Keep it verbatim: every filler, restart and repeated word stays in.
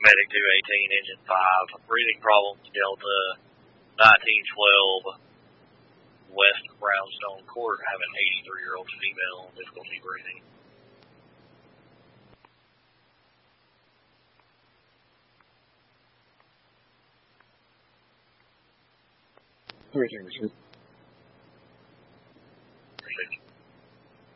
Medic two eighteen, engine five. Breathing problems, Delta nineteen twelve, west of Brownstone Court. I have an eighty-three-year-old female, difficulty breathing. Everything was